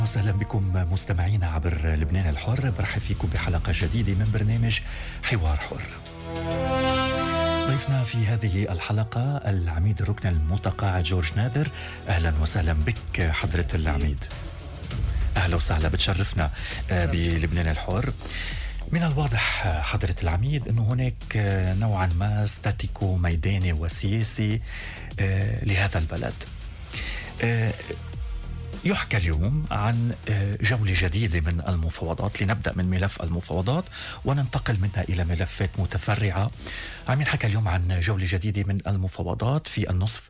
وسهلا بكم مستمعين عبر لبنان الحر. برحب فيكم بحلقة جديدة من برنامج حوار حر. ضيفنا في هذه الحلقة العميد الركن المتقاعد جورج نادر. أهلا وسهلا بك حضرة العميد. أهلا وسهلا، بتشرفنا بلبنان الحر. من الواضح حضرة العميد أنه هناك نوعا ما ستاتيكو ميداني وسياسي لهذا البلد. يحكى اليوم عن جولة جديدة من المفاوضات. لنبدأ من ملف المفاوضات وننتقل منها إلى ملفات متفرعة. عم ينحكى اليوم عن جولة جديدة من المفاوضات في النصف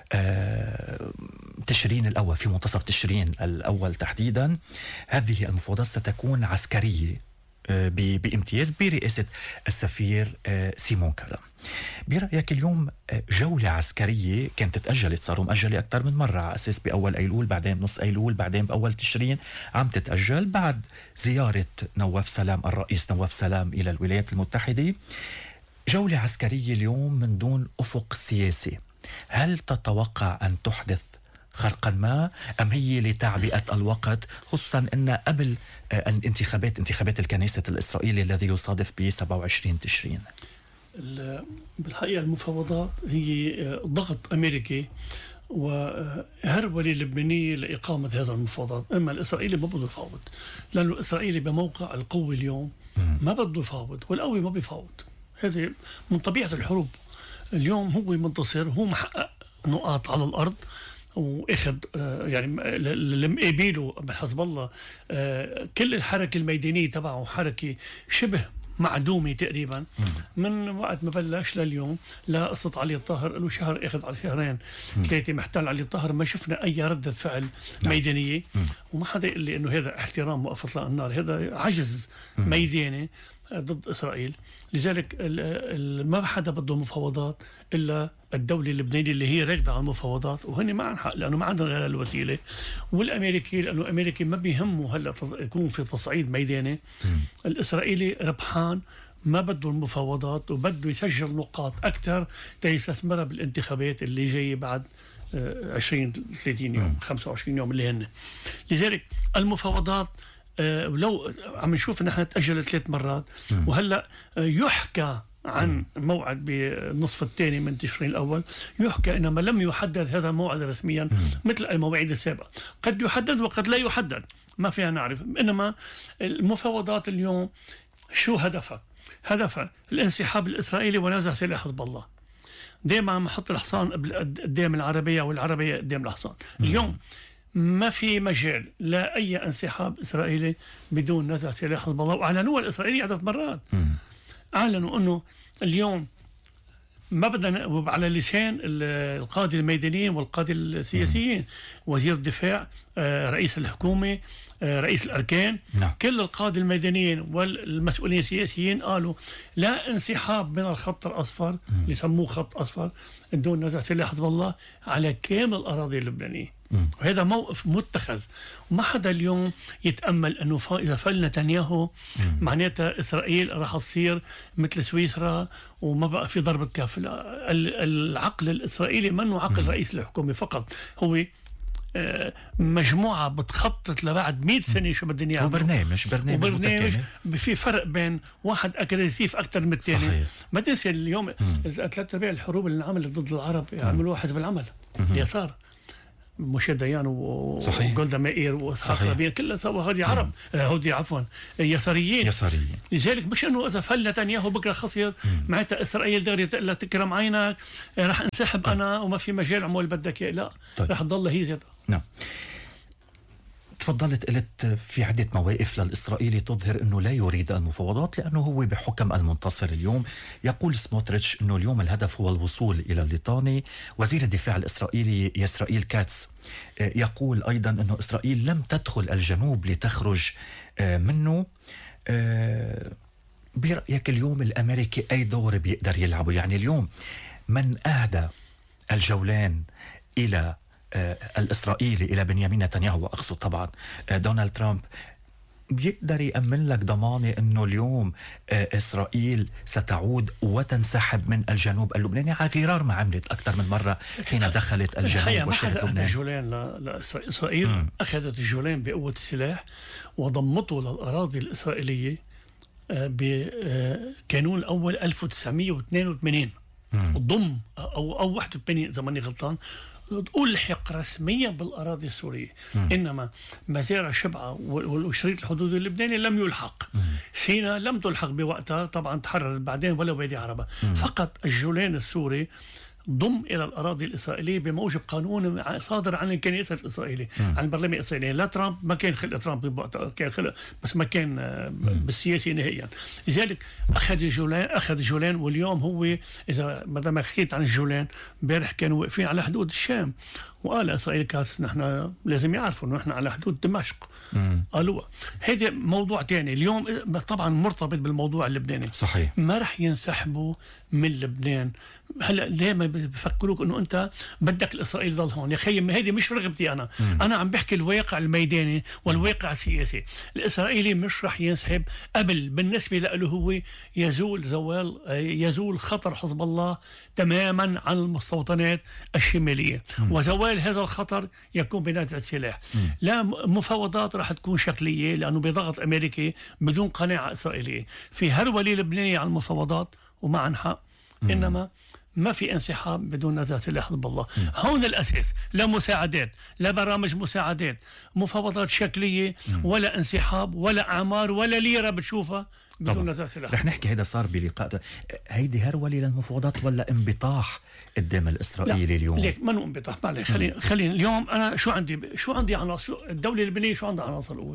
تشرين الأول، في منتصف تشرين الأول تحديدا. هذه المفاوضات ستكون عسكرية بامتياز برئاسة السفير سيمون كارا. برأيك اليوم جولة عسكرية كانت تتأجلت، صاروا مأجلة أكثر من مرة، على أساس بأول أيلول، بعدين بنص أيلول، بعدين بأول تشرين عم تتأجل بعد زيارة الرئيس نواف سلام إلى الولايات المتحدة. جولة عسكرية اليوم من دون أفق سياسي، هل تتوقع أن تحدث خرقا ما أم هي لتعبئة الوقت، خصوصا أن قبل انتخابات الكنيسة الإسرائيلي الذي يصادف ب 27 تشرين؟ بالحقيقة المفاوضات هي ضغط أمريكي وهرولة لبنانية لإقامة هذا المفاوضات. أما الإسرائيلي ما بده يفاوض، لأنه الإسرائيلي بموقع القوة اليوم ما بده يفاوض، والقوي ما بيفاوض. هذه من طبيعة الحروب. اليوم هو منتصر، هو محقق نقاط على الأرض واخذ يعني المقابله بحزب الله. كل الحركه الميدانيه تبعه حركه شبه معدومه تقريبا من وقت ما بلش لليوم. لا قصه علي الطاهر له شهر، اخذ على شهرين ثلاثه محتل علي الطاهر، ما شفنا اي رده فعل ميدانيه. وما حدا يقول لي انه هذا احترام وقف اطلاق النار، هذا عجز ميداني ضد إسرائيل. لذلك ما حدا بده مفاوضات إلا الدولة اللبنانية اللي هي راكدة على المفاوضات، وهن ما عن حق لأنه ما عندهم غير الوسيلة. والأمريكي لأنه الأمريكي ما بيهمه هلا يكون في تصعيد ميداني. الإسرائيلي ربحان، ما بده المفاوضات وبده يسجل نقاط أكثر تيستثمرها بالانتخابات اللي جاية بعد 20-30 يوم 25 يوم اللي هن. لذلك المفاوضات ولو عم نشوف نحن تأجلت 3 مرات، وهلأ يحكى عن موعد بالنصف الثاني من تشرين الأول. يحكى إنما لم يحدد هذا الموعد رسميا مثل المواعيد السابقة، قد يحدد وقد لا يحدد، ما فيها نعرف. إنما المفاوضات اليوم شو هدفها؟ الانسحاب الإسرائيلي ونزع سلاح حزب الله. دائما عم حط الحصان قدام العربية والعربية قدام الحصان. اليوم ما في مجال لا أي انسحاب إسرائيلي بدون نزع سلاح حزب الله. وأعلنوها الإسرائيلي عدة مرات، أعلنوا أنه اليوم ما بدنا على لسان القادة الميدانيين والقادة السياسيين، وزير الدفاع، رئيس الحكومة، رئيس الأركان، كل القادة الميدانيين والمسؤولين السياسيين قالوا لا انسحاب من الخط الأصفر اللي سموه خط أصفر دون نزع سلاح حزب الله على كامل الأراضي اللبنانية. وهذا موقف متخذ، وما حدا اليوم يتأمل أنه إذا فل نتنياهو معناتها إسرائيل راح تصير مثل سويسرا وما بقى في ضربة كف. العقل الإسرائيلي منه عقل رئيس الحكومة فقط، هو مجموعة بتخطط لبعد 100 سنة شو بدهم يعملوا. وبرنامج في فرق بين واحد أجريسيف أكثر من الثاني. ما تنسى اليوم 3/4 الحروب اللي انعملت ضد العرب يعملوها حزب العمل اليسار، موشي ديان وجولدا مائير واسحاق رابين، كلها سوا هذه عرب، هودي عفوا يساريين. لذلك مش انه اذا فل نتنياهو بكره خسر معناتها اسرائيل دغري لا تكرم عينك، راح انسحب انا وما في مجال عمول بدك لا، راح تضل هي. نعم. تفضلت، قلت في عدة مواقف للإسرائيلي تظهر أنه لا يريد المفاوضات لأنه هو بحكم المنتصر اليوم. يقول سموتريتش أنه اليوم الهدف هو الوصول إلى الليطاني. وزير الدفاع الإسرائيلي يسرائيل كاتس يقول أيضا أنه إسرائيل لم تدخل الجنوب لتخرج منه. برأيك اليوم الأمريكي أي دور بيقدر يلعبه؟ يعني اليوم من أهدى الجولان إلى الإسرائيلي إلى بنيامين نتنياهو، وأقصد طبعا دونالد ترامب، بيقدر يأمن لك ضمانة أنه اليوم إسرائيل ستعود وتنسحب من الجنوب اللبناني، على غرار ما عملت أكثر من مرة حين دخلت الجنوب وشمال لبنان؟ الجولان لإسرائيل أخذت الجولان بقوة السلاح وضمته للأراضي الإسرائيلية بكانون الأول 1982. ضم أو 81 إذا ماني غلطان، ألحق رسميا بالأراضي السورية. إنما مزارع شبعة والشريط الحدودي اللبناني لم يلحق. سيناء لم تلحق بوقتها، طبعا تحررت بعدين ولا وادي عربة. فقط الجولان السوري ضم إلى الأراضي الإسرائيلية بموجب قانون صادر عن الكنيسة الإسرائيلية، عن البرلمان الإسرائيلي. لا ترامب، ما كان خلق ترامب بوقتها، كان خلق بس ما كان بالسياسي نهائيا. لذلك أخذ الجولان. واليوم هو إذا ما حكيت عن الجولان، امبارح كانوا واقفين على حدود الشام، وقال إسرائيل كاس نحن لازم يعرفوا إنه نحن على حدود دمشق. قالوا هذا موضوع تاني اليوم طبعا مرتبط بالموضوع اللبناني. صحيح. ما رح ينسحبوا من لبنان. هلا دائما بفكروك انه انت بدك الاسرائيلي يضل هون. يا خيي هيدي مش رغبتي انا عم بحكي الواقع الميداني والواقع السياسي. الاسرائيلي مش رح ينسحب قبل بالنسبه له هو يزول خطر حزب الله تماما عن المستوطنات الشماليه، وزوال هذا الخطر يكون بنزع السلاح. لا مفاوضات رح تكون شكليه لانه بضغط امريكي بدون قناعه اسرائيليه. في هرولة لبنانيه على المفاوضات وما عن حق، انما ما في انسحاب بدون نزع سلاح حزب الله. هون الأساس. لا مساعدات، لا برامج مساعدات، مفاوضات شكلية، ولا انسحاب، ولا أعمار، ولا ليرة بتشوفها بدون نزع سلاح. رح نحكي هيدا صار بلقاء. هيدي هرولة للمفاوضات ولا انبطاح قدام الإسرائيلي اليوم؟ ليك منو انبطاح. معلش خلينا اليوم أنا شو عندي عناصر الدولة اللبنانية. شو عندها عناصر قوة؟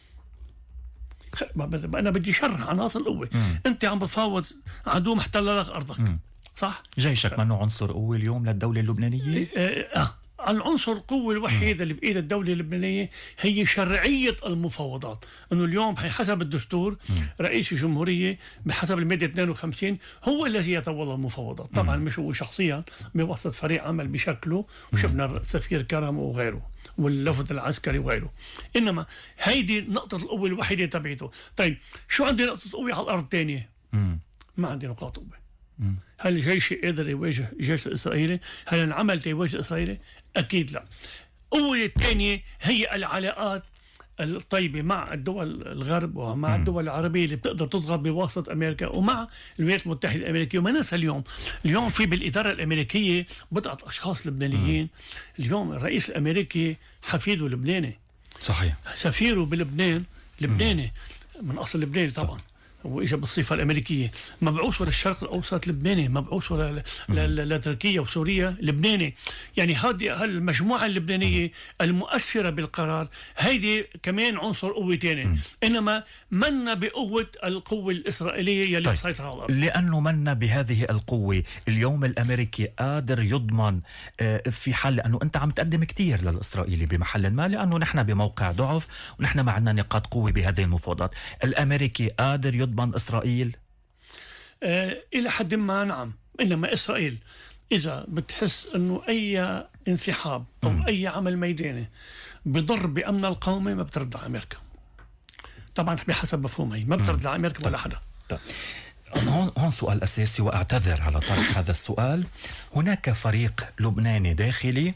أنا بدي شرح عناصر القوة. أنت عم بتفاوض عدو محتل لك أرضك، صح؟ جيشك منه عنصر قوة اليوم للدولة اللبنانية؟ العنصر القوة الوحيدة اللي بإيد الدولة اللبنانية هي شرعية المفاوضات. أنه اليوم حسب الدستور رئيس الجمهورية بحسب المادة 52 هو الذي يتولى المفاوضات. طبعا مش هو شخصيا، بواسطة فريق عمل بشكله، وشفنا سفير كرم وغيره واللفظ العسكري وغيره. إنما هيدي نقطة القوة الوحيدة تبعته. طيب شو عندي نقطة قوة على الأرض الثانية؟ ما عندي نقاط قوة. هل الجيش قادر يواجه الجيش الإسرائيلي؟ هل انعمل يواجه الإسرائيلي؟ أكيد لا. قوة الثانية هي العلاقات الطيبة مع الدول الغرب ومع الدول العربية اللي بتقدر تضغط بواسطة أمريكا ومع الولايات المتحدة الأمريكية. وما ننسى اليوم في بالإدارة الأمريكية بضعة أشخاص لبنانيين. اليوم الرئيس الأمريكي حفيده لبناني. صحيح. سفيره بلبنان لبناني من أصل لبناني طبعا، وإجا بالصفة الأمريكية. مبعوث ولا الشرق الأوسط لبناني، مبعوث ولا لتركيا وسوريا لبناني. يعني هذه المجموعة اللبنانية المؤثرة بالقرار هيدي كمان عنصر قوة تاني. إنما منا بقوة القوة الإسرائيلية يلي مسيطرة على الأرض. لأنه منا بهذه القوة اليوم الأمريكي قادر يضمن في حال، لأنه أنت عم تقدم كتير للإسرائيلي بمحل ما، لأنه نحن بموقع ضعف ونحن معنا نقاط قوة بهذه المفاوضات. الأمريكي قادر يضمن إسرائيل؟ إلى حد ما نعم. إنما إسرائيل إذا بتحس أنه أي انسحاب أو أي عمل ميداني بضر بأمن القومي ما بترد على أمريكا. طبعا بحسب مفهومي ما بترد على أمريكا ولا حدا. هون سؤال أساسي وأعتذر على طرح هذا السؤال. هناك فريق لبناني داخلي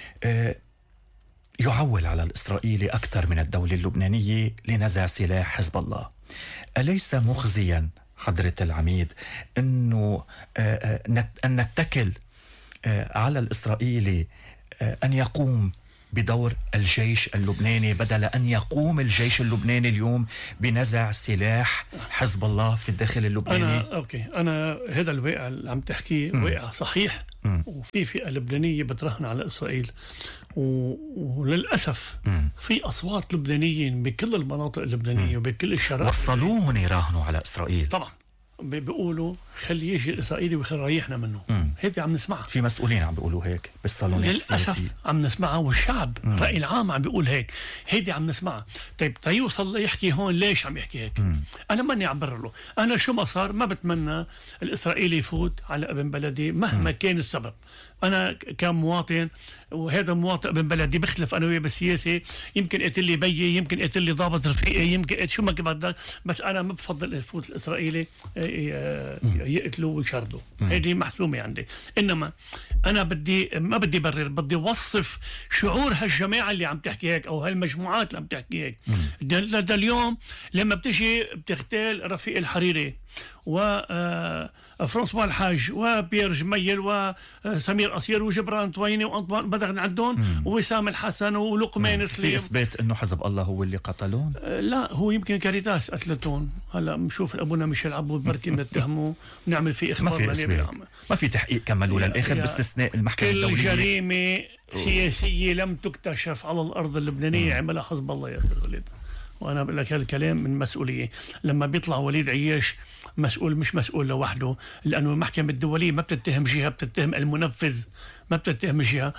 يعول على الإسرائيلي أكثر من الدولة اللبنانية لنزع سلاح حزب الله. أليس مخزيا حضرة العميد أنه أن نتكل على الإسرائيلي أن يقوم بدور الجيش اللبناني بدل أن يقوم الجيش اللبناني اليوم بنزع سلاح حزب الله في الداخل اللبناني؟ أنا هذا الواقع اللي عم تحكيه واقع صحيح. وفي فئة لبنانية بتراهن على إسرائيل، وللأسف في أصوات لبنانيين بكل المناطق اللبنانية وبكل الشرق وصلوهم يراهنوا على إسرائيل. طبعا بيقولوا خلي يجي الإسرائيلي وخلي ريحنا منه. هيدي عم نسمعها. في مسؤولين عم بيقولوا هيك بالصالونات السياسية. للأسف عم نسمعها، والشعب الرأي العام عم بيقول هيك. هيدي عم نسمعها. طيب تيوصل ليحكي هون ليش عم يحكي هيك؟ انا ماني عم برر له، انا شو ما صار ما بتمنى الاسرائيلي يفوت على ابن بلدي مهما كان السبب. انا كمواطن، وهذا مواطن ابن بلدي، بختلف انا وياه بالسياسه، يمكن قتل لي بيي، يمكن قتل لي ضابط رفيقي، يمكن شو ما بدك، بس انا ما بفضل يفوت الاسرائيلي يقتلوا ويشردوا. هذه محسومه عندي. انما انا ما بدي برر، بدي وصف شعور هالجماعه اللي عم تحكي هيك او هالمجموعات اللي عم تحكي هيك. ده اليوم لما بتجي بتغتال رفيق الحريري وفرانسوا الحاج وبيير جميل وسمير أصير وجبران طويني وأنطوان بدغن عندهم ووسام الحسن ولقمان سليم، في إثبات إنه حزب الله هو اللي قتلون؟ لا، هو يمكن كاريتاس قتلتون. هلا بنشوف أبونا ميشيل عبود بركي بنتهمه ونعمل فيه إخبار. ما في تحقيق كملوا للآخر باستثناء المحكمة الدولية. كل جريمة سياسية لم تكتشف على الأرض اللبنانية عملها حزب الله يا أخي الوليد. وأنا بقول لك هذا الكلام من مسؤولية. لما بيطلع وليد عياش مسؤول، مش مسؤول لوحده، لأنه المحكمة الدولية ما بتتهم جهة، بتتهم المنفذ، ما بتتهم جهة.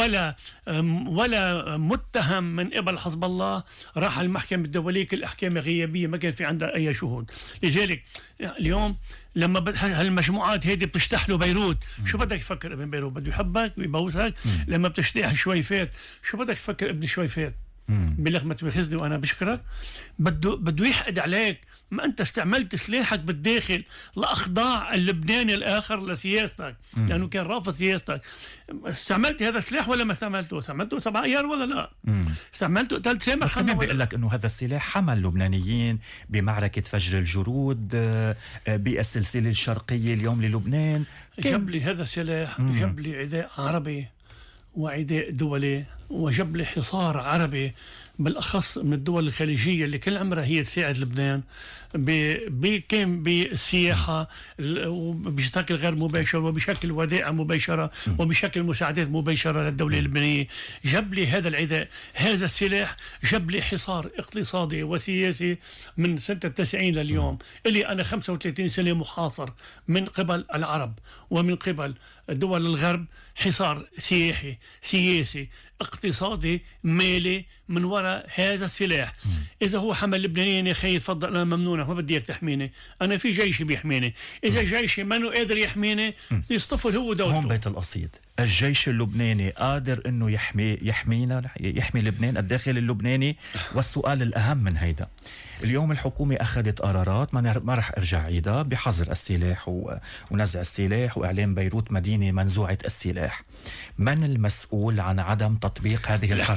ولا متهم من قبل حزب الله راح المحكمة الدولية كل أحكام غيابية ما كان في عندها أي شهود. لذلك اليوم لما هالمجموعات هيدي بتشتح له بيروت، شو بدك يفكر ابن بيروت؟ بده يحبك ويبوسك؟ لما بتشتح شويفات، شو بدك يفكر ابن شويفات؟ بلغ ما تبخزني وانا بشكرك. بده يحقد عليك. ما انت استعملت سلاحك بالداخل لاخضاع اللبناني الاخر لسياستك، لانه كان رافض سياستك. استعملت هذا السلاح ولا ما استعملته؟ 7 ايار ولا لا؟ استعملته قتلت سامح. بس كمان بيقول لك انه هذا السلاح حمل لبنانيين بمعركه فجر الجرود، بالسلسله الشرقيه اليوم للبنان. جاب لي هذا السلاح، جاب لي عداء عربي وعداء دولي، وجاب لي حصار عربي بالأخص من الدول الخليجية اللي كل عمرها هي تساعد لبنان كان بالسياحة وبشكل غير مباشر وبشكل ودائع مباشرة وبشكل مساعدات مباشرة للدولة اللبنانية. جاب لي هذا العداء، هذا السلاح جاب لي حصار اقتصادي وسياسي من سنة 90 لليوم. إلي أنا 35 سنة محاصر من قبل العرب ومن قبل دول الغرب، حصار سياحي سياسي اقتصادي مالي من وراء هذا السلاح. إذا هو حمل لبنانيين يا أخي تفضل، أنا ممنونك، ما بدي إياك تحميني، أنا في جيشي بيحميني. إذا جيشي ما قادر يحميني يصطفل هو دولته. هون بيت القصيد، الجيش اللبناني قادر إنه يحمينا، يحمي لبنان، الداخل اللبناني. والسؤال الأهم من هيدا، اليوم الحكومة أخذت قرارات ما رح أرجع عيدها بحظر السلاح ونزع السلاح وإعلان بيروت مدينة منزوعة السلاح. من المسؤول عن عدم تطبيق هذه القرارات؟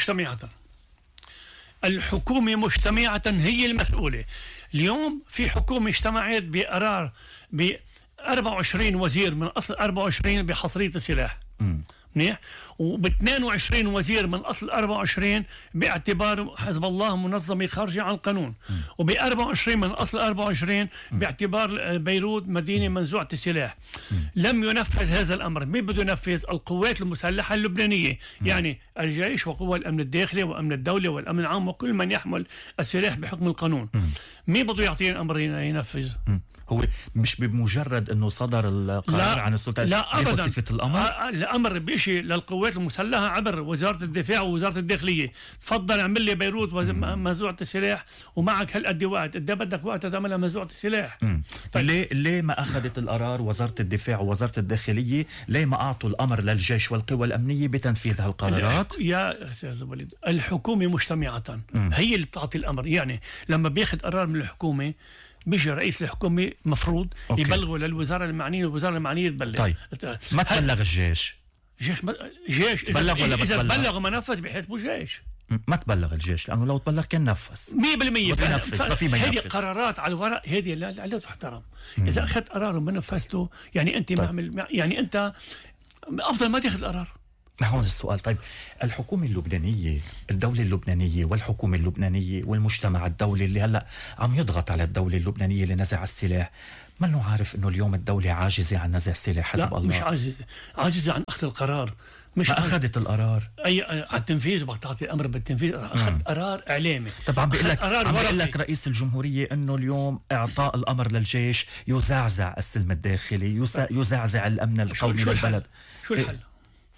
الحكومة مجتمعة هي المسؤولة. اليوم في حكومة اجتمعت بقرار ب 24 وزير من أصل 24 بحصرية السلاح، منيح، وب 22 وزير من أصل 24 باعتبار حزب الله منظمة خارجة عن القانون، وب 24 من أصل 24 باعتبار بيروت مدينة منزوعة السلاح. لم ينفذ هذا الأمر. مين بده ينفذ؟ القوات المسلحة اللبنانية، يعني الجيش وقوى الأمن الداخلي وأمن الدولة والأمن العام وكل من يحمل السلاح بحكم القانون. مين بده يعطيه الأمر ينفذ؟ هو مش بمجرد أنه صدر القرار عن السلطة، لا أبدا. صفة الأمر الأمر بيجي للقوات المسلحة عبر وزارة الدفاع ووزارة الداخلية. تفضل اعمل لي بيروت منزوعة السلاح ومعك هالقد وقت، قد بدك وقت تعملها منزوعة السلاح. طيب ليه ما أخذت القرار وزارة الدفاع ووزارة الداخلية؟ ليه ما أعطوا الأمر للجيش والقوى الأمنية بتنفيذ هالقرارات؟ يا أستاذ وليد، الحكومة مجتمعة هي اللي بتعطي الأمر. يعني لما بياخذ قرار من الحكومة بيجي رئيس الحكومة مفروض يبلغوا للوزارة المعنية، والوزارة المعنية تبلغ. طيب ما تبلغ الجيش؟ جيش تبلغ ولا إذا بلغ وما نفذ بحسبه جيش. ما تبلغ الجيش، لأنه لو تبلغ كان نفذ 100%. هذه قرارات على الورق، هذه لا تحترم. إذا أخذت قرار وما نفذته يعني أنت يعني أنت أفضل ما تاخذ القرار. هون السؤال. طيب الحكومة اللبنانية، الدولة اللبنانية والحكومة اللبنانية والمجتمع الدولي اللي هلأ عم يضغط على الدولة اللبنانية لنزع السلاح، منه عارف انه اليوم الدولة عاجزة عن نزع السلاح؟ حسب الله مش عاجزة عن أخذ القرار. مش ما أخذت القرار على التنفيذ، بدك تعطي أمر بالتنفيذ. أخذ قرار إعلامي. طبعا بيقول لك رئيس الجمهورية إنه اليوم إعطاء الأمر للجيش يزعزع السلم الداخلي، يزعزع الأمن القومي للبلد. شو الحل؟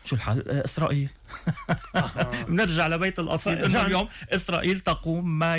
شو الحل؟ إسرائيل. بنرجع لبيت القصيد إنه اليوم إسرائيل تقوم ما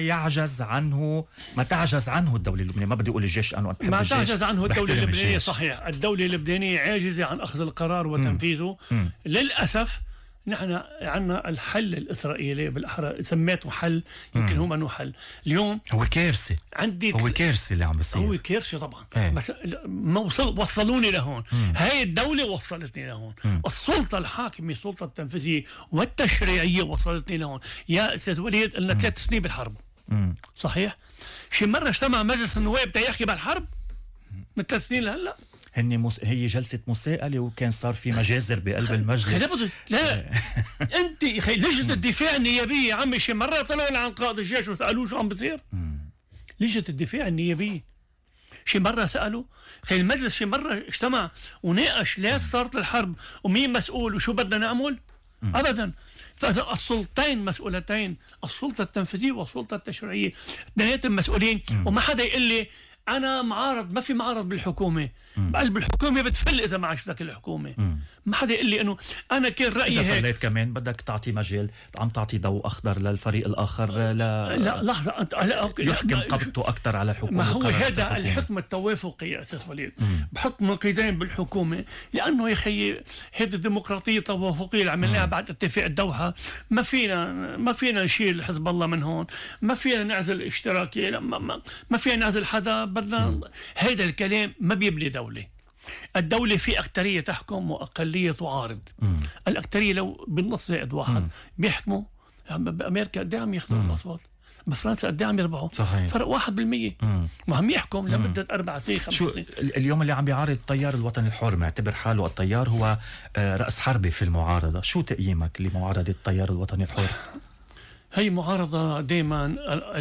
تعجز عنه الدولة اللبنانية. ما بدي أقول الجيش، أنا بحب ما الجيش، تعجز عنه الدولة اللبنانية. الجيش. صحيح، الدولة اللبنانية عاجزة عن أخذ القرار وتنفيذه. للأسف نحن عندنا الحل الإسرائيلي بالأحرى، سميته حل، يمكن هو منه حل. اليوم هو كارثة، هو كارثة اللي عم بيصير. هو كارثة طبعا. بس ما وصلوني لهون. هاي الدولة وصلتني لهون. السلطة الحاكمة، السلطة التنفيذية والتشريعية وصلتني لهون. يا أستاذ وليد، لنا 3 سنين بالحرب. صحيح؟ شي مرة اجتمع مجلس النواب يحكي بالحرب من 3 سنين لهلا؟ هي جلسة مساءلة، وكان صار في مجازر بقلب المجلس. لا انت لجنة الدفاع النيابية يا عمي، شي مرة طلعوا عن قائد الجيش وسألوه شو عم بصير؟ لجنة الدفاع النيابية شي مرة سألوا؟ المجلس شي مرة اجتمع وناقش ليش صارت الحرب ومين مسؤول وشو بدنا نعمل؟ أبدا. فإذا السلطتين مسؤولتين، السلطة التنفيذية والسلطة التشريعية، اثنيناتهم مسؤولين. وما حدا يقول لي أنا معارض. ما في معارض بالحكومة. بقلب الحكومة بتفل إذا ما عجبتك الحكومة. ما حدا يقول لي إنه أنا كان رأيي إذا هيك. فليت كمان بدك تعطي مجال، عم تعطي ضوء أخضر للفريق الآخر لا لحظة، أنت يحكم قبضته أكثر على الحكومة. ما هو هذا الحكم التوافقي يا أستاذ وليد. بحط منقيدين بالحكومة، لأنه يا أخي هذه الديمقراطية التوافقية اللي عملناها بعد اتفاق الدوحة. ما فينا نشيل حزب الله من هون، ما فينا نعزل الاشتراكية، ما فينا نعزل حدا. بدنا هذا الكلام ما بيبني دولة. الدولة في أكترية تحكم وأقلية تعارض. الأكترية لو بالنص زائد واحد بيحكموا. بأمريكا قد عم ياخذوا الأصوات، بفرنسا قد عم يربحوا. صحيح. فرق 1%. وعم يحكم لمدة 4 سنين 5 شو سنين. اليوم اللي عم بيعارض التيار الوطني الحر معتبر حاله التيار هو رأس حربي في المعارضة. شو تقييمك لمعارضة التيار الوطني الحر؟ هي معارضة دائما.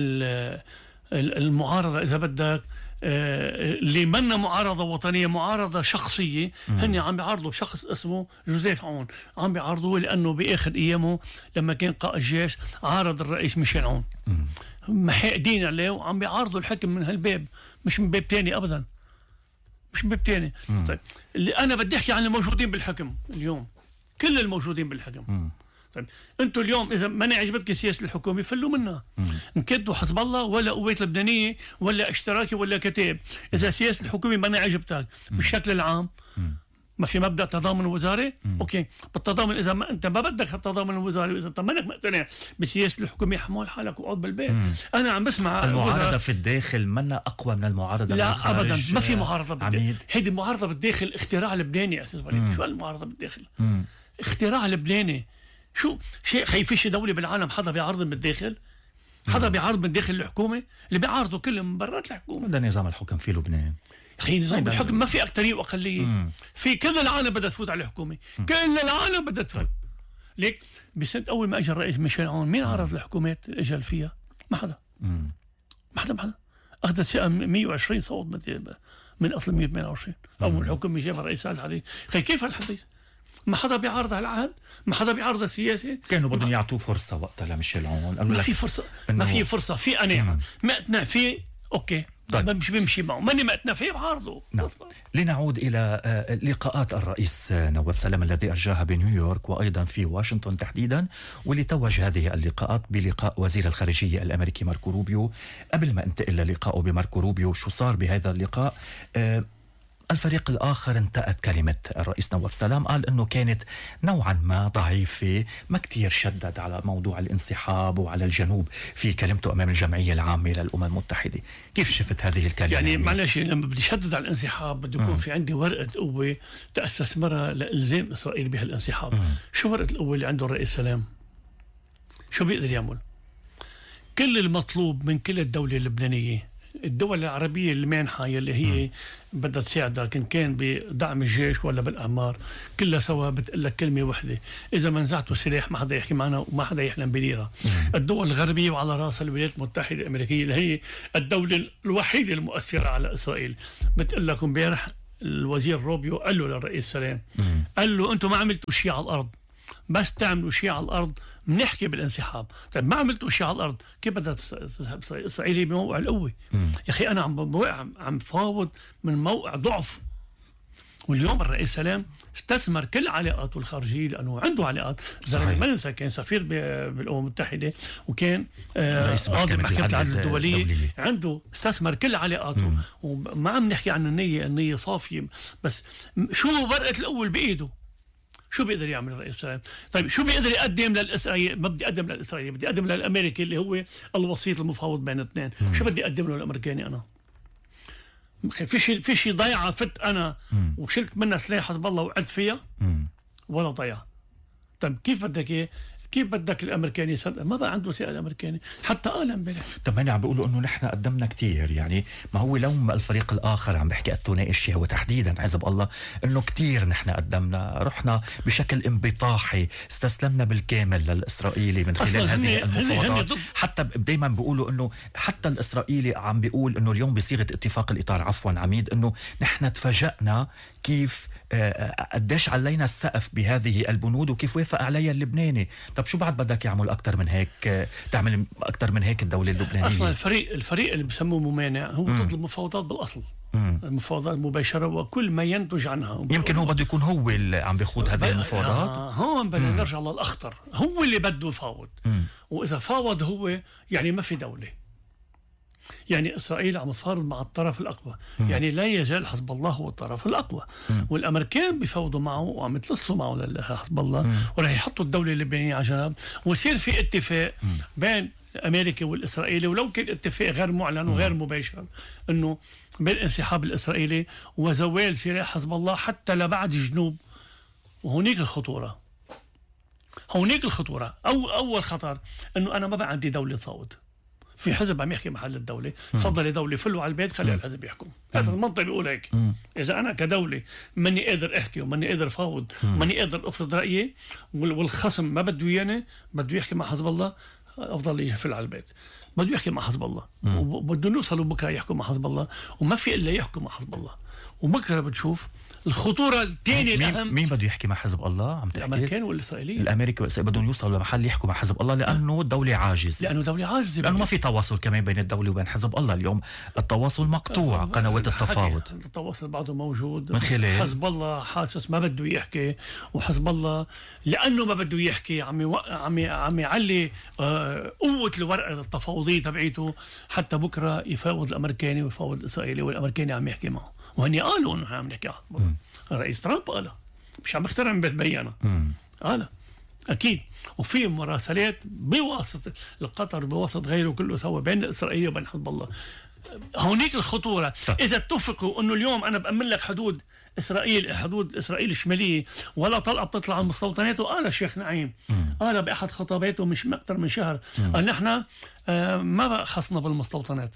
المعارضة إذا بدك اللي منا معارضة وطنية، معارضة شخصية. هن عم بيعارضوا شخص اسمه جوزيف عون، عم بيعارضوه لأنه بآخر أيامه لما كان قائد الجيش عارض الرئيس ميشيل عون. محاقدين عليه وعم بيعارضوا الحكم من هالباب، مش من باب تاني أبدا، مش من باب تاني. طيب اللي أنا بدي أحكي عن الموجودين بالحكم اليوم، كل الموجودين بالحكم. طيب انتوا اليوم اذا ما عجبتك سياسه الحكومه فلوا منها. ان كنتوا حزب الله ولا قوات لبنانيه ولا اشتراكي ولا كتاب، اذا سياسه الحكومه ما عجبتك بالشكل العام، ما في مبدا تضامن وزاري. اوكي، بالتضامن اذا ما انت ما بدك التضامن الوزاري، واذا انت مانك مقتنع بسياسه الحكومه حمول حالك وقعد بالبيت. انا عم بسمع المعارضه في الداخل منا اقوى من المعارضه لا بالخارج. ابدا، ما في معارضه بالداخل. هيدي المعارضه بالداخل اختراع لبناني يا استاذ وليد. شو المعارضه بالداخل؟ اختراع لبناني. شو شيء خيفيش دولة بالعالم حدا بيعارض من الداخل؟ حدا بيعارض من داخل الحكومة؟ اللي بيعارضوا كلهم من برات الحكومة. هذا نظام الحكم في لبنان. أخي نظام الحكم ما في أكترية وأقلية. في كل العالم بدها تفوت على الحكومة. كل العالم بدها تفوت. ليك بسنة أول ما أجى الرئيس ميشيل عون مين عارض الحكومات الأجل فيها؟ ما حدا. ما حدا. أخذت فئة 120 صوت من أصل 128. أول حكومة جابها الرئيس سعد الحريري. أخي كيف هالحديث؟ ما حدا بيعارض هالعهد، ما حدا بيعارض السياسة. كانوا بدهم يعطوه فرصة وقتها لميشيل عون. ما في فرصة، ما في فرصة. في قناعة ما أقتنع فيه أوكي. طيب. بمشي معه، ماني ما أقتنع فيه بعارضه. نعم. لنعود إلى لقاءات الرئيس نواف سلام الذي أجراها بنيويورك وأيضا في واشنطن تحديدا، واللي توج هذه اللقاءات بلقاء وزير الخارجية الأمريكي ماركو روبيو. قبل ما انتقل للقائه بماركو روبيو، شو صار بهذا اللقاء؟ الفريق الآخر انتقد كلمة الرئيس نواف سلام، قال أنه كانت نوعا ما ضعيفة، ما كتير شدد على موضوع الانسحاب وعلى الجنوب في كلمته أمام الجمعية العامة للأمم المتحدة. كيف شفت هذه الكلمة؟ يعني معلش، لما بدي شدد على الانسحاب بده يكون في عندي ورقة قوة تستثمرها لإلزام إسرائيل بهالانسحاب. شو ورقة القوة اللي عنده الرئيس سلام؟ شو بيقدر يعمل؟ كل المطلوب من كل الدولة اللبنانية، الدول العربية المانحة اللي هي بدها تساعدك إن كان بدعم الجيش ولا بالأعمار، كلها سوا بتقول لك كلمة واحدة: إذا منزعتوا سلاح ما حدا يحكي معنا وما حدا يحلم بليرة. الدول الغربية وعلى رأسها الولايات المتحدة الأمريكية اللي هي الدولة الوحيدة المؤثرة على إسرائيل، بتقول لك امبارح الوزير روبيو قال له للرئيس سلام، قال له أنتم ما عملتوا شيء على الأرض، بس تعملوا شيء على الأرض بنحكي بالانسحاب. طيب ما عملتوا شيء على الأرض، كيف بدها تذهب إسرائيل بموقع القوة؟ يا أخي أنا عم فاوض من موقع ضعف. واليوم الرئيس سلام استثمر كل علاقاته الخارجية لأنه عنده علاقات. ما ننسى كان سفير بالأمم المتحدة وكان قاضي محكمة العدل الدولية. عنده استثمر كل علاقاته وما عم نحكي عن النية صافية. بس شو ورقة الأول بإيده؟ شو بيقدر يعمل الرئيس سلام؟ طيب شو بيقدر يقدم للإسرائيل؟ ما بدي أقدم للإسرائيل، بدي أقدم للأمريكي اللي هو الوسيط المفاوض بين الاثنين. شو بدي أقدم له الأمريكاني أنا؟ في شيء ضيعة فت أنا وشلت منها سلاح حزب الله وقعدت فيها ولا ضيعة. طيب كيف بدك إيه؟ كيف بدك الامريكاني يصدق؟ ما بقى عنده ثقه الامريكاني حتى قال امبارح. طب هني عم بيقولوا انه نحن قدمنا كتير، يعني ما هو لوم الفريق الاخر عم بحكي الثنائي الشيعي وتحديدا حزب الله انه كتير نحن قدمنا، رحنا بشكل انبطاحي، استسلمنا بالكامل للاسرائيلي من خلال هذه المفاوضات. حتى دائما بيقولوا انه حتى الاسرائيلي عم بيقول انه اليوم بصيغه اتفاق الاطار عفوا عميد انه نحن تفاجأنا كيف قديش علينا السقف بهذه البنود وكيف وافق عليها اللبناني. طب شو بعد بدك يعمل أكتر من هيك؟ تعمل أكتر من هيك الدولة اللبنانية؟ أصلا الفريق اللي بسموه ممانع هو ضد المفاوضات بالأصل. المفاوضات مباشرة وكل ما ينتج عنها. يمكن هو بده يكون هو اللي عم بيخوض هذه المفاوضات. هون بدنا نرجع للأخطر، هو اللي بده يفاوض. وإذا فاوض هو يعني ما في دولة. يعني إسرائيل عم تفاوض مع الطرف الأقوى. يعني لا يزال حزب الله هو الطرف الأقوى. والأمريكان بيفاوضوا معه وعم يتلصلوا معه لحزب الله ورح يحطوا الدولة اللبنانية على جنب ويصير في اتفاق بين الأمريكي والإسرائيلي، ولو كان اتفاق غير معلن وغير مباشر إنه بالانسحاب الإسرائيلي وزوال سلاح حزب الله حتى لبعد جنوب. وهنيك الخطورة، أول خطر إنه أنا ما بقى عندي دولة تفاوض. في حزب عم يحكي محل الدولة، تفضل يا دولة فلوا على البيت خلي الحزب يحكم. هذا المنطق بيقول هيك. إذا أنا كدولة ماني قادر أحكي وماني قادر فاوض وماني قادر أفرض رأيي والخصم ما بده إياني، بده يحكي مع حزب الله، أفضل يفل على البيت. بده يحكي مع حزب الله وبده نوصلوا بكرة يحكوا مع حزب الله، وما في إلا يحكوا مع حزب الله. وبكرة بتشوف الخطورة الثانية الأهم. مين بده يحكي مع حزب الله؟ عم تحكي الأمريكان والإسرائيليين. الأمريكي بدهم يوصلوا لمحل يحكوا مع حزب الله لأنه الدولة عاجزة. لأنه ما في تواصل كمان بين الدولة وبين حزب الله. اليوم التواصل مقطوع، قنوات التفاوض. التواصل بعده موجود من خلال حزب الله حاسس ما بده يحكي، وحزب الله لأنه ما بده يحكي عم يعلي قوة الورقة التفاوضية تبعيته حتى بكرة يفاوض الأمريكاني ويفاوض الإسرائيلي، والأمريكاني عم يحكي معه. وهني قالوا انه عم نحكي عن الرئيس ترامب قالها، مش عم بخترع من بيانا قالها اكيد. وفي مراسلات بواسطه القطر بواسطه غيره كله سوا بين اسرائيل وبين حزب الله. هونيك الخطوره. اذا اتفقوا انه اليوم انا بامن لك حدود اسرائيل الشماليه ولا طلقه بتطلع على المستوطنات، وقال الشيخ نعيم قال باحد خطاباته مش اكثر من شهر قال نحن ما خصنا بالمستوطنات.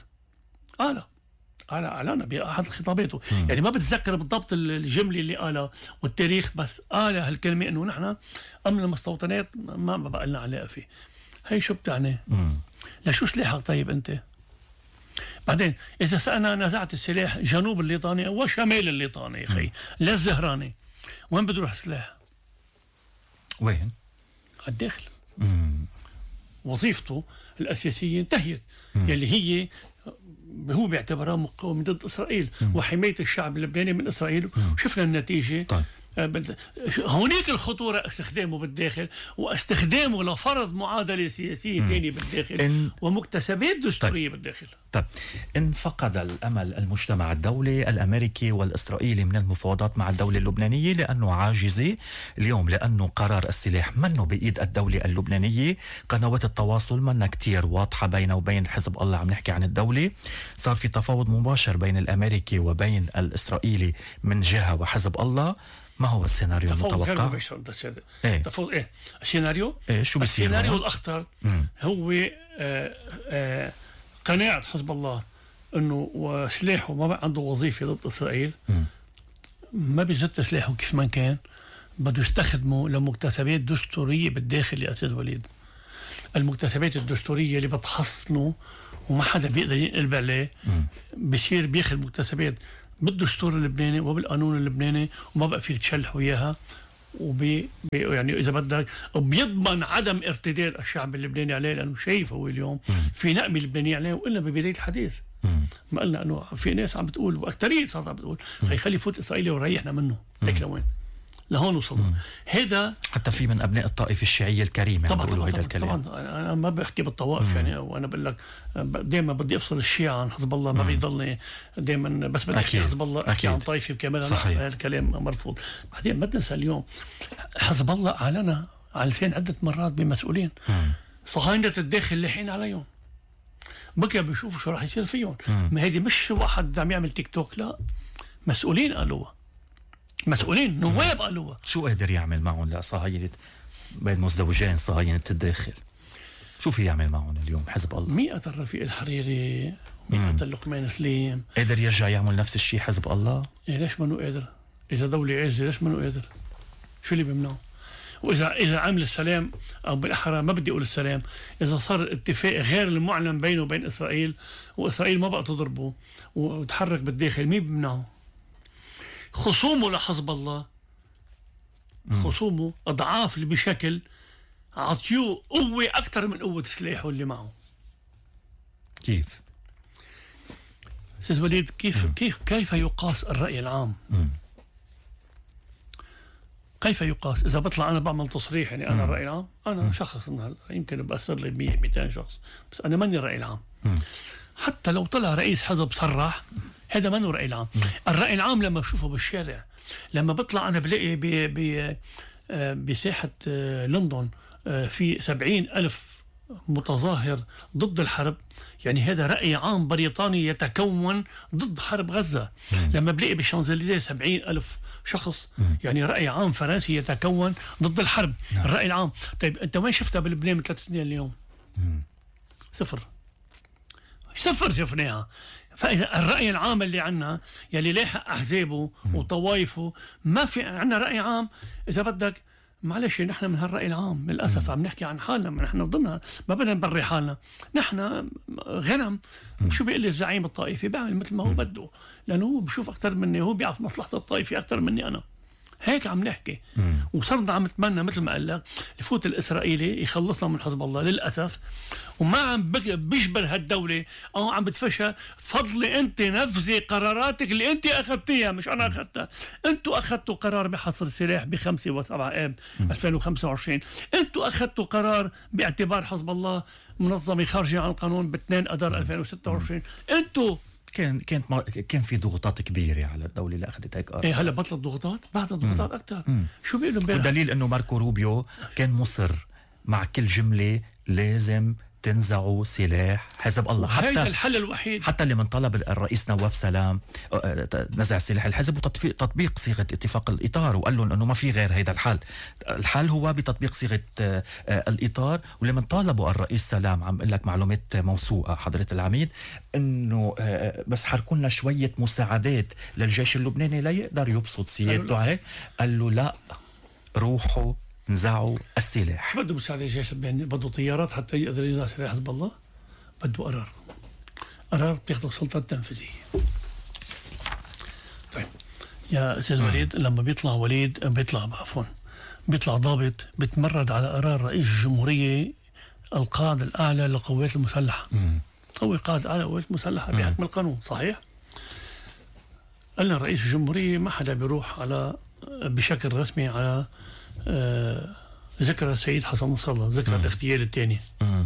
أعلن بأحد خطاباته. يعني ما بتذكر بالضبط الجملة اللي قالها والتاريخ، بس قال هالكلمة إنه نحن أمن المستوطنات ما بقى لنا علاقة فيه. هي شو بتعني؟ لشو سلاحك طيب أنت؟ بعدين إذا أنا نزعت السلاح جنوب الليطاني وشمال الليطاني يا أخي لا الزهراني، وين بده يروح السلاح؟ وين؟ الداخل. وظيفته الأساسية انتهت، يلي هي هو بيعتبرها مقاومة ضد إسرائيل وحماية الشعب اللبناني من إسرائيل. وشفنا النتيجة. طيب. هناك الخطورة استخدامه بالداخل واستخدامه لفرض معادلة سياسية ثانية بالداخل ومكتسبات دستورية بالداخل. طيب إن فقد الأمل المجتمع الدولي الأمريكي والإسرائيلي من المفاوضات مع الدولة اللبنانية لأنه عاجزة اليوم، لأنه قرار السلاح منه بإيد الدولة اللبنانية، قنوات التواصل منا كتير واضحة بينه وبين حزب الله، عم نحكي عن الدولة، صار في تفاوض مباشر بين الأمريكي وبين الإسرائيلي من جهة وحزب الله. ما هو السيناريو المتوقع؟ تفاوض ايه؟ السيناريو؟ شو بيصير؟ السيناريو الأخطر هو قناعة حزب الله انه وسلاحه ما بقى عنده وظيفة ضد إسرائيل، ما بيزت سلاحه كيف ما كان، بده يستخدمه لمكتسبات دستورية بالداخل يا أستاذ وليد. المكتسبات الدستورية اللي بتحصنه وما حدا بيقدر ينقلب عليه، بصير بياخذ مكتسبات بالدستور اللبناني وبالقانون اللبناني وما بقى فيك تشلحوا اياها، يعني اذا بدك بيضمن عدم ارتداد الشعب اللبناني عليه، لانه شايف هو اليوم في نقمه لبنانيه عليه. وقلنا ببدايه الحديث ما قلنا انه في ناس عم بتقول واكثريه صارت عم بتقول خلي يفوت اسرائيل وريحنا منه. هيك لوين لهون وصلنا. هذا حتى في من ابناء الطائفه الشيعيه الكريمه طبعا بيقولوا هذا الكلام. طبعا انا ما بحكي بالطوائف يعني، وانا بقول لك دائما بدي افصل الشيعة عن حزب الله، ما بيضلني دائما بس بدي احكي حزب الله احكي عن طائفه بكاملها. هذا الكلام مرفوض. بعدين ما تنسى اليوم حزب الله اعلن على عده مرات بمسؤولين صهاينه الداخل لحين عليهم، بقى بيشوفوا شو راح يصير فيهم. ما هيدي مش واحد عم يعمل تيك توك، لا، مسؤولين قالوها، مسؤولين نواب قالوها. شو قادر يعمل معهم لصهاينة بين مزدوجين صهاينة الداخل؟ شو في يعمل معهم اليوم حزب الله؟ مين قتل رفيق الحريري؟ مين قتل لقمان سليم؟ قادر يرجع يعمل نفس الشيء حزب الله؟ إيه ليش منو قادر؟ إذا دولة عزة ليش منو قادر؟ شو اللي بيمنعه؟ وإذا عمل السلام، أو بالأحرى ما بدي أقول السلام، إذا صار اتفاق غير المعلن بينه وبين إسرائيل، وإسرائيل ما بقى تضربه وتحرك بالداخل، مين بيمنعه؟ خصومه لحزب الله، خصومه أضعاف اللي بشكل عطيوه قوة أكثر من قوة سلاحه اللي معه. كيف؟ أستاذ وليد، كيف يقاس الرأي العام؟ كيف يقاس؟ إذا بطلع أنا بعمل تصريح يعني أنا الرأي العام، أنا شخص من هلا يمكن بأثر لي 100-200 شخص، بس أنا ماني الرأي العام. حتى لو طلع رئيس حزب صرح، هذا منه رأي العام. الرأي العام لما بشوفه بالشارع، لما بطلع أنا بلاقي بساحة لندن في 70,000 متظاهر ضد الحرب، يعني هذا رأي عام بريطاني يتكون ضد حرب غزة. لما بلاقي بالشانزليزيه 70,000 شخص، يعني رأي عام فرنسي يتكون ضد الحرب. الرأي العام. طيب أنت وين شفتها بلبنان من 3 سنين اليوم؟ صفر شفناها. فإذا الرأي العام اللي عنا يلي لاحق أحزابه وطوائفه، ما في عنا رأي عام. إذا بدك معلش، نحن من هالرأي العام للأسف عم نحكي عن حالنا، نحن ضمنها، ما بدنا نبري حالنا، نحن غنم. شو بيقول لي الزعيم الطائفي؟ بعمل مثل ما هو بده، لأنه هو بشوف أكثر مني، هو بيعرف مصلحة الطائفة أكثر مني أنا. هيك عم نحكي، وصرنا عم نتمنى مثل ما قال لك يفوت الإسرائيلي يخلصنا من حزب الله للأسف، وما عم بيجبر هالدولة أو عم بتفشى. تفضلي أنت نفذي قراراتك اللي أنت أخذتيها، مش أنا أخذتها. أنتوا أخذتوا قرار بحصر السلاح ب5 و7 آب 2025. أنتوا أخذتوا قرار باعتبار حزب الله منظمة خارجة عن القانون ب2 أذار 2026. أنتوا كان في ضغوطات كبيره على الدوله اللي اخذت هيك قرار. هلا بطلت ضغوطات، بعد ضغوطات اكثر. شو بيقولوا امبارح؟ والدليل انه ماركو روبيو كان مصر مع كل جمله لازم تنزعوا سلاح حزب الله. حتى الحل الوحيد، حتى اللي من طلب الرئيس نواف سلام نزع سلاح الحزب وتطبيق صيغه اتفاق الاطار، وقال لهم انه ما في غير هيدا الحل هو بتطبيق صيغه الاطار. ولما طالبوا الرئيس سلام، عم اقول لك معلومات موثوقه حضره العميد، انه بس حركوا لنا شويه مساعدات للجيش اللبناني ليقدر يبسط سيادته هيك، قال له لا، روحوا نزعوا السلاح. بده مساعدة الجيش اللبناني، بده طيارات حتى يقدر ينزع سلاح حزب الله، بده قرار بتاخذه السلطة التنفيذية. طيب يا أستاذ وليد، لما بيطلع ضابط بيتمرد على قرار رئيس الجمهورية القائد الأعلى للقوات المسلحة. هو القائد الأعلى للقوات المسلحة بحكم القانون، صحيح؟ قلنا رئيس الجمهورية ما حدا بيروح على بشكل رسمي على ذكرى السيد حسن نصر الله، ذكرى الاغتيال الثاني.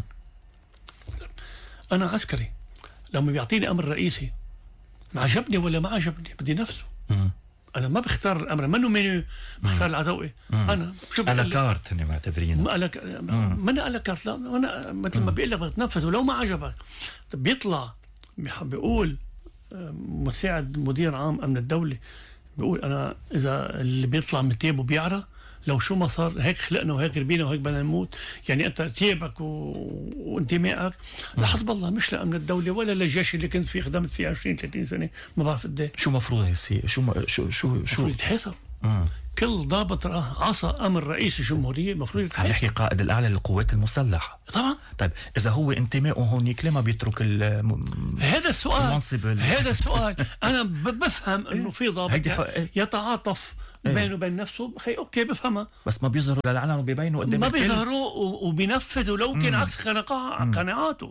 أنا عسكري، لما بيعطيني أمر رئيسي عجبني ولا ما عجبني بدي نفسه. أنا ما بختار الأمر، منه منو بختار العدوي. أنا شو على كارت هني معتبرين ما على كارت، لا، أنا مثل ما بيقول لك بتنفذ ولو ما عجبك. بيطلع بيقول مساعد مدير عام أمن الدولة، بيقول أنا إذا اللي بيطلع من تيابه بيعرى، لو شو ما صار هيك خلقنا وهيك ربينا وهيك بدنا نموت. يعني انت تيابك وانتمائك لحزب الله، مش لامن الدوله ولا للجيش اللي كنت فيه خدمت فيه 20-30 سنه، ما بعرف قد ايه. شو مفروض يصير؟ شو يتحاسب. كل ضابط عصى امر رئيس الجمهوريه المفروض يتحاسب. عم يحكي قائد الاعلى للقوات المسلحه طبعا. طيب اذا هو انتمائه هونيك ليه ما بيترك هذا السؤال المنصب هذا السؤال انا بفهم انه في ضابط يتعاطف بينه وبين نفسه، اوكي بفهمها، بس ما بيظهروا للعلن وبيبينوا قدام ما بيظهروا وبينفذوا لو كان عكس قناعاته.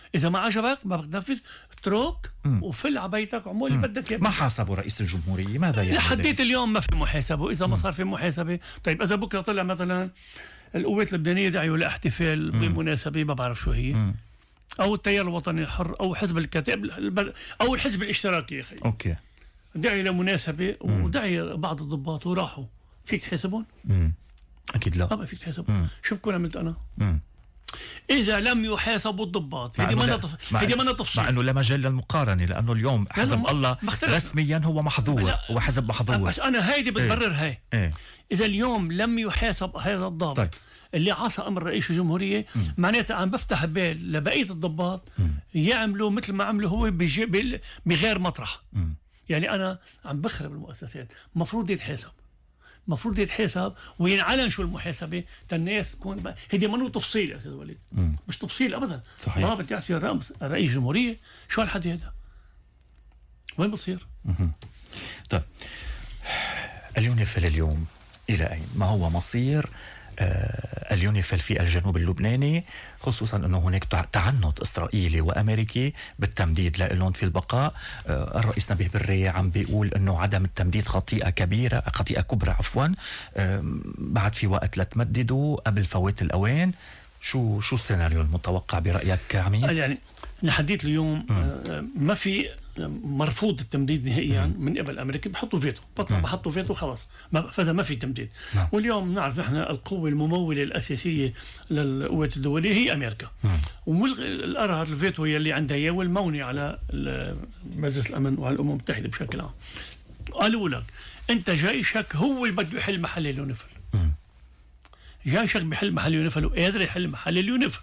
اذا ما عجبك ما بدك تنفذ اترك وفل على بيتك وعمول اللي بدك اياه. ما حاسبوا رئيس الجمهورية؟ ماذا يعني؟ لحديت اليوم ما في محاسبه، واذا ما صار في محاسبه طيب اذا بكره طلع مثلا القوات اللبنانيه دعوا لاحتفال بمناسبه ما بعرف شو هي، او التيار الوطني الحر او حزب الكتائب او الحزب الاشتراكي يا اخي اوكي دعي لمناسبه ودعي بعض الضباط وراحوا، فيك تحاسبهم؟ اكيد لا. ما فيك تحاسبهم. شو بكون عملت انا؟ إذا لم يحاسبوا الضباط هذه ما تفصيل، مع أنه لا مجال للمقارنة، لأنه اليوم حزب الله رسميا هو محظور، هو حزب محظور. بس أنا هيدي بتبرر هاي. إذا اليوم لم يحاسب هذا الضابط طيب. اللي عصى أمر رئيس الجمهورية معناتها عم بفتح بال لبقية الضباط يعملوا مثل ما عملوا هو بغير مطرح. يعني أنا عم بخرب المؤسسات، مفروض يتحاسب وينعلن شو المحاسبه الناس تكون هيدي منو تفصيل يا استاذ وليد، مش تفصيل ابدا. صحيح. ضابط يعطي رئيس جمهوريه شو هالحدي هذا؟ وين بتصير؟ طيب اليونيفيل اليوم الى اين؟ ما هو مصير اليونيفيل في الجنوب اللبناني، خصوصا أنه هناك تعنت إسرائيلي وأمريكي بالتمديد لهم في البقاء. الرئيس نبيه بري عم بيقول أنه عدم التمديد خطيئة كبرى بعد في وقت لتمددوا قبل فوات الأوان. شو السيناريو المتوقع برأيك عميد؟ يعني لحديت اليوم ما في مرفوض التمديد نهائيا من قبل امريكا، بحطوا فيتو، بحطوا فيتو خلاص، فاذا ما في تمديد. واليوم نعرف نحن القوه المموله الاساسيه للقوات الدوليه هي امريكا، والقرار الفيتو هي اللي عندها اياه والموني على مجلس الامن وعلى الامم المتحده بشكل عام. قالوا لك انت جيشك هو اللي بده يحل محل اليونيفيل، جيشك بيحل محل اليونيفيل وقادر يحل محل اليونيفيل،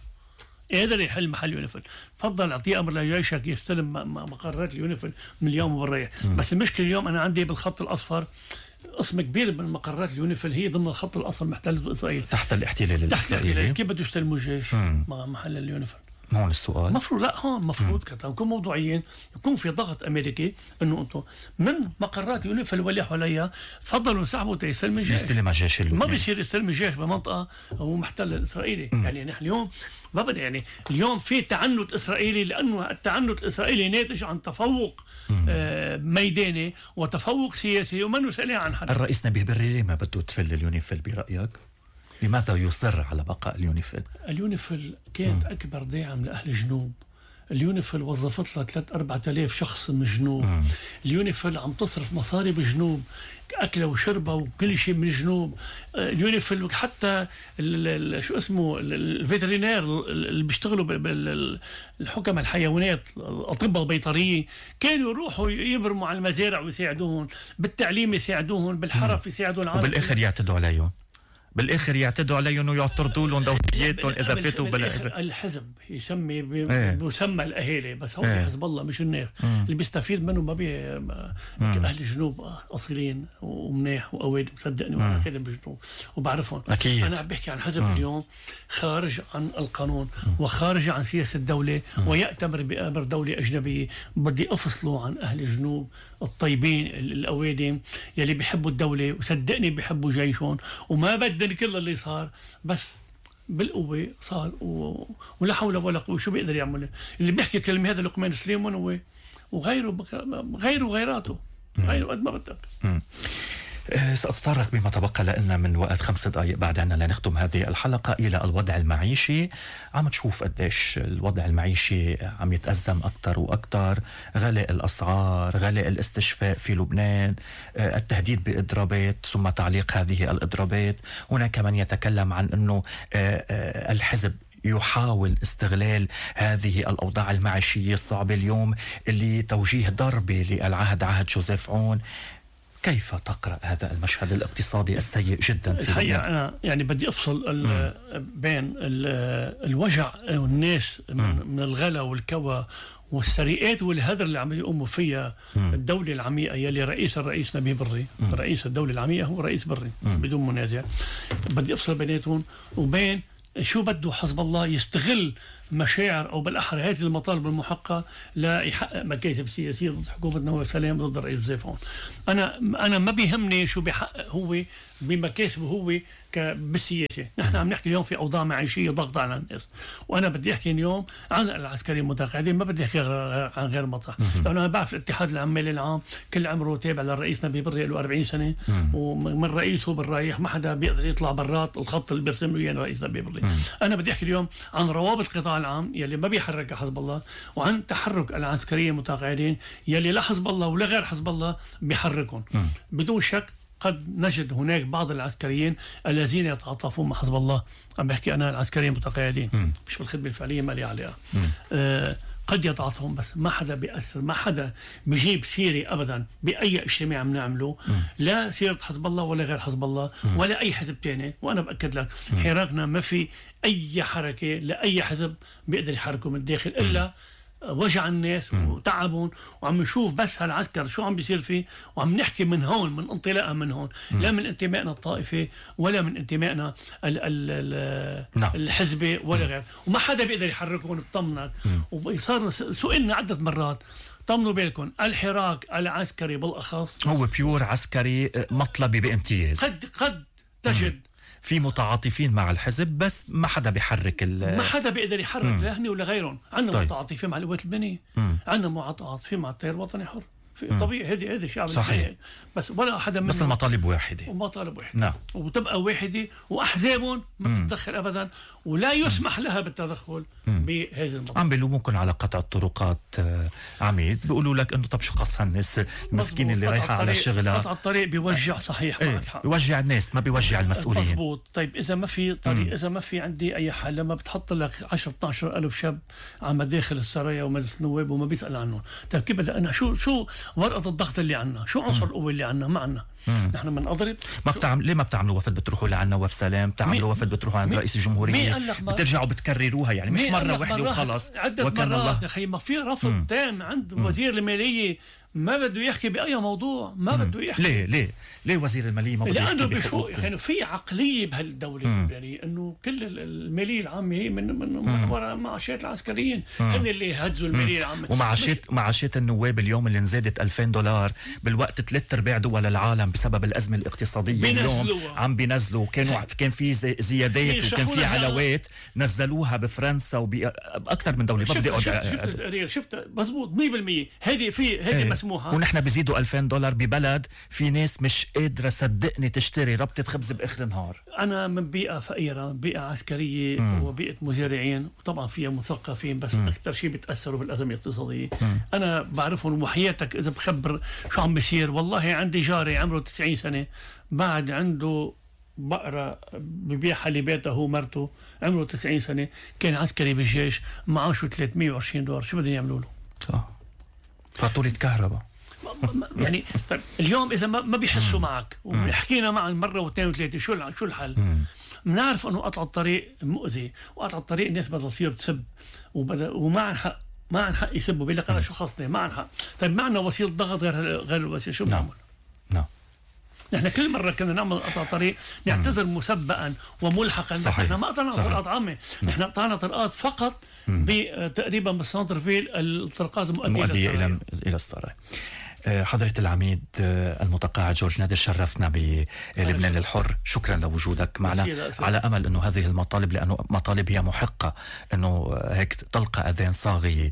تفضل اعطيه امر لجيشك يستلم مقرات اليونيفيل من اليوم وبالريح. بس المشكله اليوم انا عندي بالخط الاصفر قسم كبير من مقرات اليونيفيل هي ضمن الخط الاصفر محتله اسرائيل تحت الاحتلال الاسرائيلي. كيف بده يستلموا الجيش مع محل اليونيفيل؟ هون السؤال. مفروض نكون موضوعيين، يكون في ضغط امريكي انه انتم من مقرات اليونيفيل اللي حواليها تفضلوا انسحبوا تيستلم الجيش. يستلم الجيش اللبناني. ما بيصير يستلم الجيش بمنطقه ومحتله الاسرائيلي. يعني نحن اليوم ما بدنا، يعني اليوم في تعنت اسرائيلي، لانه التعنت الاسرائيلي ناتج عن تفوق ميداني وتفوق سياسي وما نسأل عن حدا. الرئيس نبيه بري ما بده تفل اليونيفيل برايك؟ لماذا يصر على بقاء اليونيفيل؟ اليونيفيل كانت أكبر داعم لأهل الجنوب. اليونيفيل وظفت لها 3-4,000 شخص من الجنوب. اليونيفيل عم تصرف مصاري بالجنوب، أكله وشربه وكل شيء من الجنوب. اليونيفيل حتى شو اسمه الفيترينير اللي بيشتغلوا بالحكم الحيوانات، الأطباء البيطريين، كانوا يروحوا يبرموا على المزارع ويساعدوهم بالتعليم، يساعدوهم بالحرف، يساعدوهم وبالآخر يعتدوا عليهم ويعترضوا لهم دورياتهم اذا فاتوا بلا. الحزب يسمي بمسمى الاهالي، بس هو حزب الله مش الناس اللي بيستفيد منه. ما اهل الجنوب اصيلين ومناح واوادم، صدقني وانا كده بالجنوب وبعرفهم أكيد. انا عم بحكي عن حزب اليوم خارج عن القانون وخارج عن سياسه الدوله ويأتمر بامر دوله اجنبيه. بدي افصله عن اهل الجنوب الطيبين الاوادم يلي بيحبوا الدوله، وصدقني بيحبوا جيشهم، وما بدنا كل اللي صار بس بالقوة صار ولا حول ولا قوة. شو بيقدر يعمل اللي بيحكي كلمة هذا لقمان سليمان وغيره وغيراته غيره قد ما بدك. سأتطرق بما تبقى لنا من وقت 5 دقائق بعد أن لنختم هذه الحلقة إلى الوضع المعيشي. عم تشوف قديش الوضع المعيشي عم يتأزم أكثر وأكثر، غلاء الأسعار، غلاء الاستشفاء في لبنان، التهديد بإضرابات ثم تعليق هذه الإضرابات. هناك من يتكلم عن أنه الحزب يحاول استغلال هذه الأوضاع المعيشية الصعبة اليوم لتوجيه ضربة للعهد، عهد جوزيف عون. كيف تقرأ هذا المشهد الاقتصادي السيء جدا في الحقيقة؟ أنا يعني بدي أفصل بين الوجع والناس من الغلا والكوى والسرقات والهدر اللي عم يقوموا فيها الدولة العميقة يلي الرئيس نبيه بري. رئيس الدولة العميقة هو رئيس بري بدون منازع. بدي أفصل بيناتهم وبين شو بده حزب الله يستغل مشاعر او بالاحرى هذه المطالب المحققه ليحقق مكاسب سياسيه ضد حكومه نواف سلام ضد الرئيس جوزيف عون. انا ما بيهمني شو بيحقق هو بمكاسبه هو بالسياسة. نحن عم نحكي اليوم في أوضاع معيشية ضغط على الناس، وأنا بدي أحكي اليوم عن العسكريين المتقاعدين، ما بدي أحكي عن غير مطرح. لأنه أنا بعرف الاتحاد العمالي العام كل عمره تابع للرئيس نبي بري له 40 سنة، ومن رئيسه بالرايح ما حدا بيقدر يطلع برات الخط اللي بيرسم له اياه الرئيس نبي بري. أنا بدي أحكي اليوم عن روابط القطاع العام يلي ما بيحرك حزب الله، وعن تحرك العسكريين المتقاعدين يلي لا حزب الله ولا غير حزب الله بيحركهم. بدون شك قد نجد هناك بعض العسكريين الذين يتعاطفون مع حزب الله. عم بحكي أنا العسكريين المتقاعدين مش بالخدمة الفعلية ما لي عليها. قد يتعاطفون، بس ما حدا بيأثر، ما حدا بيجيب سيرة أبدا بأي اجتماع عم نعمله، لا سيرة حزب الله ولا غير حزب الله ولا أي حزب تاني. وأنا بأكد لك حراكنا ما في أي حركة لأي حزب بيقدر يحركه من الداخل إلا وجع الناس وتعبهم. وعم نشوف بس هالعسكر شو عم بيصير فيه، وعم نحكي من هون، من انطلاقا من هون، لا من انتمائنا الطائفي ولا من انتمائنا الحزبي ولا غير. وما حدا بيقدر يحركهم. بطمنك وصار سئلنا عدة مرات، طمنوا بالكم الحراك العسكري بالأخص هو بيور عسكري مطلبي بامتياز. قد تجد في متعاطفين مع الحزب بس ما حدا بيحرك ما حدا بيقدر يحرك لا هني ولا غيرهم. عندنا طيب. متعاطفين مع القوات اللبنانية، عندنا متعاطفين مع التيار الوطني الحر، طبيعي. هذه شعب صحيح، بس ولا حدا بس المطالب واحدة ومطالب واحدة. نعم. وتبقى واحدة، وأحزابهم ما تتدخل أبدا، ولا يسمح لها بالتدخل بهذه المنطقة. عم بيلوموكم على قطع الطرقات عميد، بيقولوا لك انه طب شو قص هالناس المسكين اللي رايحة على شغلها. قطع الطريق بيوجع، صحيح معك حق، بيوجع الناس ما بيوجع المسؤولين. مضبوط. طيب إذا ما في طريق، إذا ما في عندي أي حل، لما بتحط لك 10-12 ألف شاب على مداخل السرايا ومجلس النواب وما بيسأل عنهم، طيب كيف بدأ أنا شو ورقة الضغط اللي عنا، شو عنصر القوة اللي عنا؟ ما عنا. نحن بنضرب. ليه ما بتعملوا وفد بتروحوا لعنا وفد سلام، بتعملوا وفد بتروحوا عند رئيس الجمهورية، بترجعوا بتكرروها، يعني مش مرة واحدة وخلص. عدة مرات يا أخي، ما في رفض تام عند وزير المالية، ما بده يحكي بأي موضوع، ما بده يحكي. ليه وزير المالية ما بده يحكي بحقوقكم؟ يعني في عقلية بهالدولة اللبنانية انه كل المالية العامة هي من وراء معاشات العسكريين، هن اللي هدزوا المالية العامة. ومعاشات النواب اليوم اللي انزادت $2000 بالوقت 3/4 دول العالم بسبب الأزمة الاقتصادية اليوم عم بينزلوا. كان في زيادات وكان في علاوات نزلوها بفرنسا وبأكثر من دولة. شفت مزبوط 100%. هذه مسموحة. ونحن بزيدوا $2000 ببلد في ناس مش قادرة صدقني تشتري ربطة خبز بآخر النهار. أنا من بيئة فقيرة، بيئة عسكرية وبيئة مزارعين، وطبعا فيها مثقفين، بس أكثر شيء بيتأثروا بالأزمة الاقتصادية. أنا بعرفهم، وحياتك إذا بخبر شو عم بيصير. والله عندي جاري عمره 90 سنة بعد عنده بقرة ببيع حليباتها هو مرته، عمره 90 سنة، كان عسكري بالجيش، معاشه $320. شو بدهم يعملوا له؟ صح. فاتورة كهرباء. يعني طيب اليوم إذا ما بيحسوا معك، وحكينا معهم مرة واثنين وثلاثة، شو الحل؟ بنعرف إنه قطع الطريق مؤذي، وقطع الطريق الناس بدها تصير تسب، وما عن حق، ما عن حق يسبوا. بيقول لك أنا شو خصني، ما عن حق. طيب معنا وسيلة ضغط غير الوسيلة، شو بنعمل؟ نحن كل مرة كنا نعمل قطع طريق نعتذر مسبقا وملحقا. صحيح. نحن ما قطعنا طرقات عامة، نحن قطعنا طرقات فقط تقريبا بالسنتر فيل، الطرقات المؤدية إلى السرايا. حضرة العميد المتقاعد جورج نادر، شرفنا بلبنان الحر. شكرا لوجودك معنا، على أمل أنه هذه المطالب، لأنه مطالب هي محقة، أنه هيك تلقى أذان صاغية.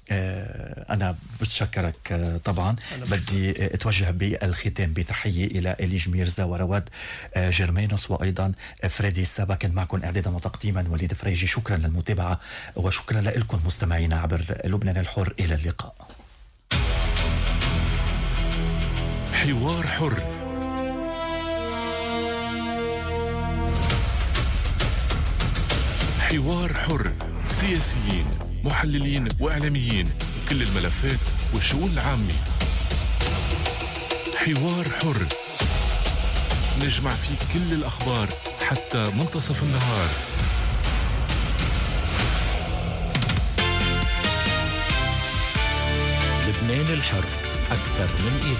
أنا بتشكرك طبعا. بدي أتوجه بالختام بتحية إلى إليج ميرزا ورواد جرمانوس وأيضا فريدي سابا. كان معكم إعدادا وتقديما وليد فريجي. شكرا للمتابعة وشكرا لكم مستمعينا عبر لبنان الحر. إلى اللقاء. حوار حر، حوار حر، سياسيين، محللين وإعلاميين، كل الملفات والشؤون العامة. حوار حر، نجمع فيه كل الأخبار حتى منتصف النهار. لبنان الحر، أكثر من